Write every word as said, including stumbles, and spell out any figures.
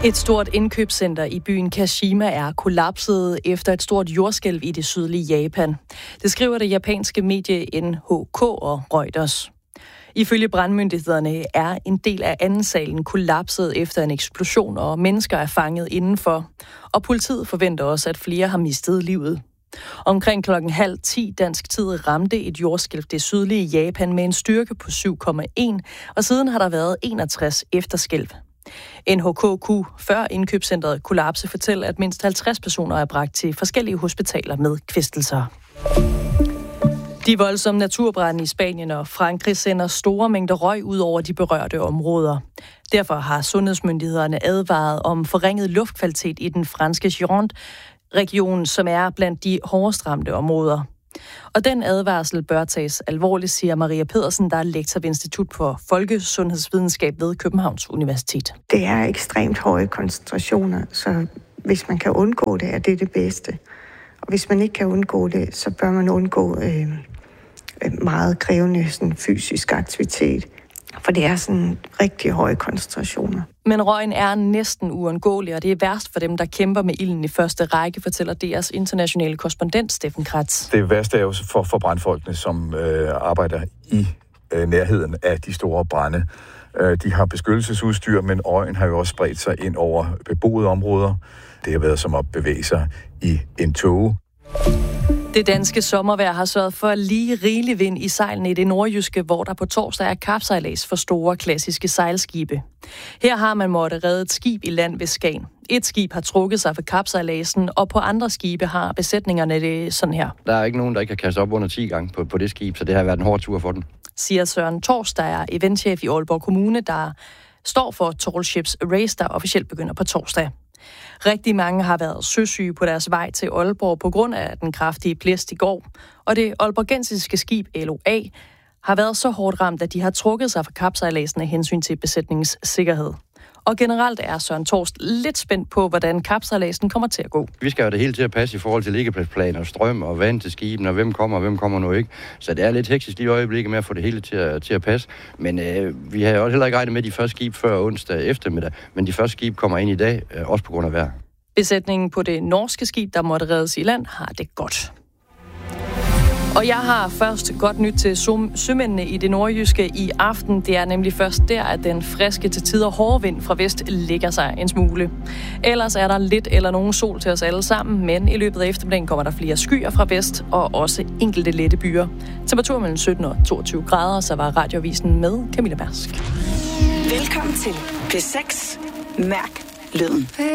Et stort indkøbscenter i byen Kashima er kollapset efter et stort jordskælv i det sydlige Japan. Det skriver det japanske medie N H K og Reuters. Ifølge brandmyndighederne er en del af anden salen kollapset efter en eksplosion, og mennesker er fanget indenfor. Og politiet forventer også, at flere har mistet livet. Omkring klokken halv ti dansk tid ramte et jordskælv det sydlige Japan med en styrke på syv komma en, og siden har der været enogtres efterskælv. N H K kunne før indkøbscentret kollapse fortælle, at mindst halvtreds personer er bragt til forskellige hospitaler med kvæstelser. De voldsomme naturbrande i Spanien og Frankrig sender store mængder røg ud over de berørte områder. Derfor har sundhedsmyndighederne advaret om forringet luftkvalitet i den franske Gironde-region, som er blandt de hårdest ramte områder. Og den advarsel bør tages alvorligt, siger Maria Pedersen, der er lektor ved Institut for Folkesundhedsvidenskab ved Københavns Universitet. Det er ekstremt høje koncentrationer, så hvis man kan undgå det, er det det bedste. Og hvis man ikke kan undgå det, så bør man undgå øh, meget krævende sådan, fysisk aktivitet. For det er sådan rigtig høje koncentrationer. Men røgen er næsten uundgåelig, og det er værst for dem, der kæmper med ilden i første række, fortæller D R's internationale korrespondent Steffen Kratz. Det værste er jo for, for brandfolkene, som øh, arbejder i øh, nærheden af de store brande. Øh, de har beskyttelsesudstyr, men røgen har jo også spredt sig ind over beboede områder. Det har været som at bevæge sig i en tåge. Det danske sommervejr har sørget for lige rigelig vind i sejlene i det nordjyske, hvor der på torsdag er kapsejlads for store klassiske sejlskibe. Her har man måttet redde et skib i land ved Skagen. Et skib har trukket sig for kapsejladsen, og på andre skibe har besætningerne det sådan her. Der er ikke nogen, der ikke kan kaste op under ti gange på, på det skib, så det har været en hård tur for den. Siger Søren Tors, der er eventchef i Aalborg Kommune, der står for Tall Ships Race, der officielt begynder på torsdag. Rigtig mange har været søsyge på deres vej til Aalborg på grund af den kraftige blæst i går, og det aalborgensiske skib L O A har været så hårdt ramt, at de har trukket sig fra kapsejladsen af hensyn til besætningens sikkerhed. Og generelt er Søren Torst lidt spændt på, hvordan kapsejladsen kommer til at gå. Vi skal jo det hele til at passe i forhold til liggepladsplaner, strøm og vand til skibene, og hvem kommer og hvem kommer nu ikke. Så det er lidt hektisk i øjeblikket med at få det hele til at, til at passe. Men øh, vi har jo også heller ikke regnet med de første skib før onsdag eftermiddag, men de første skib kommer ind i dag, øh, også på grund af vejr. Besætningen på det norske skib, der måtte reddes i land, har det godt. Og jeg har først godt nyt til sømændene i det nordjyske i aften. Det er nemlig først der, at den friske til tider hårde vind fra vest lægger sig en smule. Ellers er der lidt eller nogen sol til os alle sammen, men i løbet af eftermiddagen kommer der flere skyer fra vest og også enkelte lette byer. Temperatur mellem sytten og toogtyve grader, så var Radioavisen med Camilla Mærsk. Velkommen til P seks. Mærk lyden.